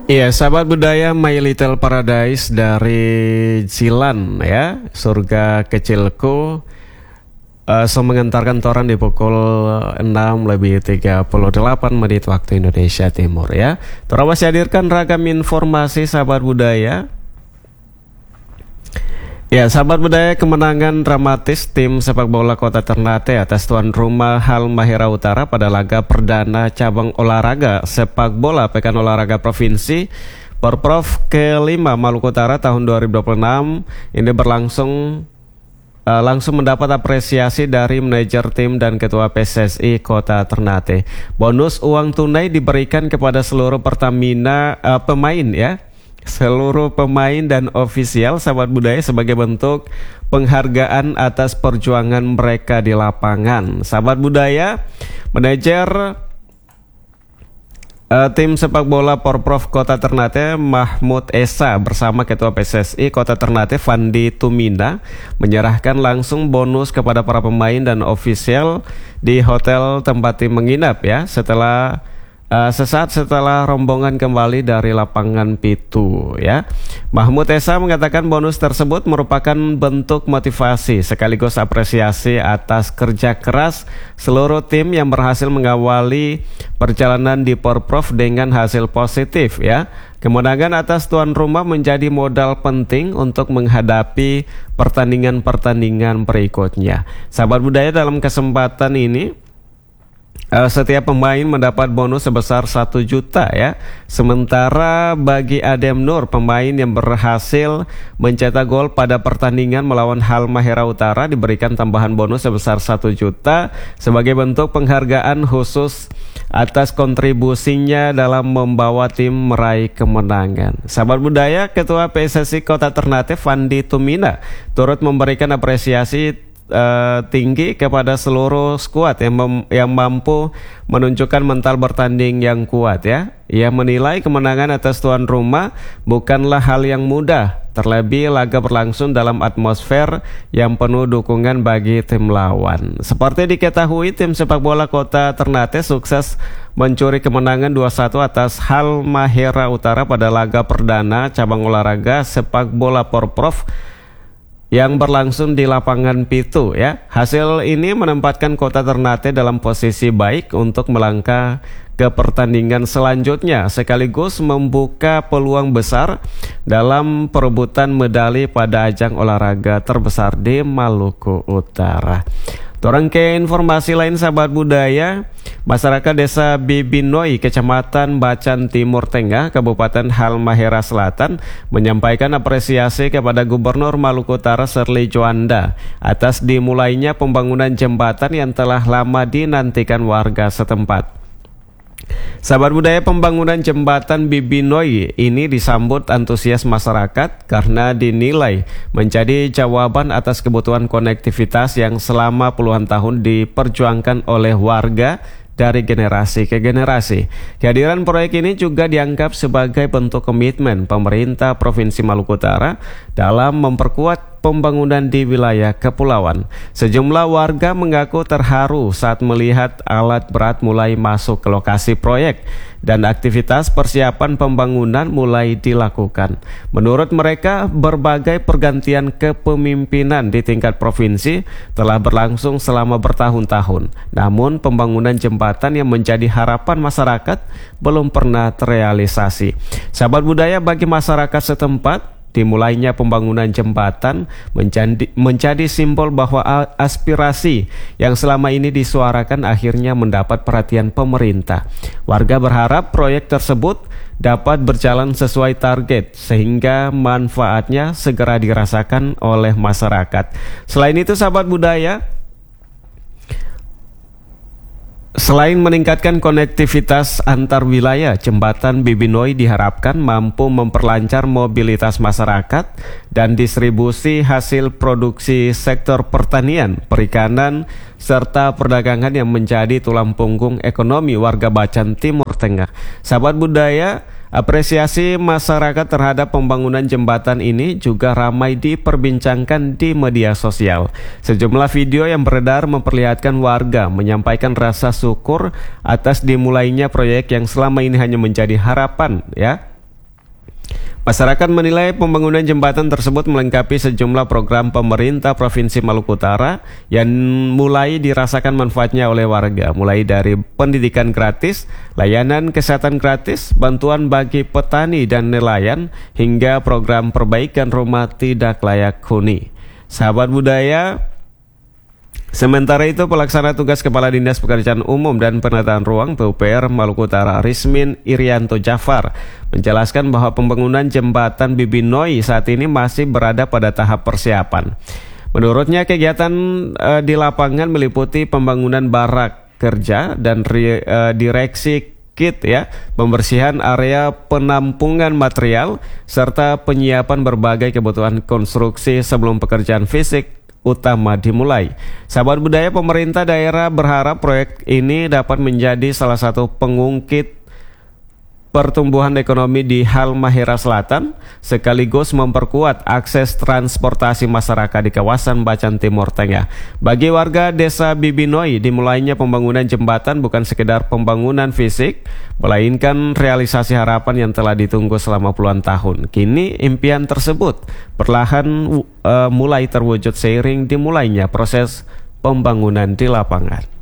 Iya, sahabat budaya My Little Paradise dari Zilan ya, surga kecilku. Mengantarkan toran di pukul 6:38 waktu Indonesia Timur ya. Toran masih hadirkan ragam informasi sahabat budaya. Ya, sahabat budaya, kemenangan dramatis tim sepak bola Kota Ternate atas tuan rumah Halmahera Utara pada laga perdana cabang olahraga sepak bola Pekan Olahraga Provinsi Porprov ke-5 Maluku Utara tahun 2026 ini langsung mendapat apresiasi dari manajer tim dan ketua PSSI Kota Ternate. Bonus uang tunai diberikan kepada seluruh pemain ya. Seluruh pemain dan ofisial sahabat budaya sebagai bentuk penghargaan atas perjuangan mereka di lapangan. Sahabat budaya, manajer tim sepak bola Porprov Kota Ternate Mahmud Esa bersama ketua PSSI Kota Ternate Fandi Tumina menyerahkan langsung bonus kepada para pemain dan ofisial di hotel tempat tim menginap ya sesaat setelah rombongan kembali dari lapangan Pitu ya. Mahmud Esa mengatakan bonus tersebut merupakan bentuk motivasi sekaligus apresiasi atas kerja keras seluruh tim yang berhasil mengawali perjalanan di Porprov dengan hasil positif ya. Kemenangan atas tuan rumah menjadi modal penting untuk menghadapi pertandingan-pertandingan berikutnya. Sahabat budaya, dalam kesempatan ini setiap pemain mendapat bonus sebesar 1 juta ya. Sementara bagi Adem Nur, pemain yang berhasil mencetak gol pada pertandingan melawan Halmahera Utara, diberikan tambahan bonus sebesar 1 juta sebagai bentuk penghargaan khusus atas kontribusinya dalam membawa tim meraih kemenangan. Sahabat budaya, Ketua PSSI Kota Ternate Fandi Tumina turut memberikan apresiasi tinggi kepada seluruh skuad yang mampu menunjukkan mental bertanding yang kuat ya. Ia menilai kemenangan atas tuan rumah bukanlah hal yang mudah, terlebih laga berlangsung dalam atmosfer yang penuh dukungan bagi tim lawan. Seperti diketahui, tim sepak bola Kota Ternate sukses mencuri kemenangan 2-1 atas Halmahera Utara pada laga perdana cabang olahraga sepak bola Porprov yang berlangsung di lapangan Pitu ya. Hasil ini menempatkan Kota Ternate dalam posisi baik untuk melangkah ke pertandingan selanjutnya sekaligus membuka peluang besar dalam perebutan medali pada ajang olahraga terbesar di Maluku Utara. Torang ke informasi lain sahabat budaya, masyarakat desa Bibinoi, Kecamatan Bacan Timur Tengah, Kabupaten Halmahera Selatan menyampaikan apresiasi kepada Gubernur Maluku Utara Sherly Juanda atas dimulainya pembangunan jembatan yang telah lama dinantikan warga setempat. Sahabat budaya, pembangunan jembatan Bibinoi ini disambut antusias masyarakat karena dinilai menjadi jawaban atas kebutuhan konektivitas yang selama puluhan tahun diperjuangkan oleh warga dari generasi ke generasi. Kehadiran proyek ini juga dianggap sebagai bentuk komitmen pemerintah Provinsi Maluku Utara dalam memperkuat pembangunan di wilayah kepulauan. Sejumlah warga mengaku terharu saat melihat alat berat mulai masuk ke lokasi proyek dan aktivitas persiapan pembangunan mulai dilakukan. Menurut mereka, berbagai pergantian kepemimpinan di tingkat provinsi telah berlangsung selama bertahun-tahun. Namun pembangunan jembatan yang menjadi harapan masyarakat belum pernah terrealisasi. Sahabat budaya, bagi masyarakat setempat, dimulainya pembangunan jembatan menjadi simbol bahwa aspirasi yang selama ini disuarakan akhirnya mendapat perhatian pemerintah. Warga berharap proyek tersebut dapat berjalan sesuai target sehingga manfaatnya segera dirasakan oleh masyarakat. Selain itu sahabat budaya, selain meningkatkan konektivitas antar wilayah, jembatan Bibinoi diharapkan mampu memperlancar mobilitas masyarakat dan distribusi hasil produksi sektor pertanian, perikanan, serta perdagangan yang menjadi tulang punggung ekonomi warga Bacan Timur Tengah. Sahabat budaya, apresiasi masyarakat terhadap pembangunan jembatan ini juga ramai diperbincangkan di media sosial. Sejumlah video yang beredar memperlihatkan warga menyampaikan rasa syukur atas dimulainya proyek yang selama ini hanya menjadi harapan ya. Masyarakat menilai pembangunan jembatan tersebut melengkapi sejumlah program pemerintah Provinsi Maluku Utara yang mulai dirasakan manfaatnya oleh warga, mulai dari pendidikan gratis, layanan kesehatan gratis, bantuan bagi petani dan nelayan, hingga program perbaikan rumah tidak layak huni. Sahabat budaya, sementara itu, pelaksana tugas Kepala Dinas Pekerjaan Umum dan Penataan Ruang PUPR Maluku Utara, Rismin Irianto Jafar, menjelaskan bahwa pembangunan jembatan Bibinoi saat ini masih berada pada tahap persiapan. Menurutnya, kegiatan di lapangan meliputi pembangunan barak kerja dan direksi kit, pembersihan area penampungan material, serta penyiapan berbagai kebutuhan konstruksi sebelum pekerjaan fisik utama dimulai. Sahabat budaya, pemerintah daerah berharap proyek ini dapat menjadi salah satu pengungkit pertumbuhan ekonomi di Halmahera Selatan, sekaligus memperkuat akses transportasi masyarakat di kawasan Bacan Timur Tengah. Bagi warga desa Bibinoi, dimulainya pembangunan jembatan bukan sekedar pembangunan fisik, melainkan realisasi harapan yang telah ditunggu selama puluhan tahun. Kini impian tersebut perlahan mulai terwujud seiring dimulainya proses pembangunan di lapangan.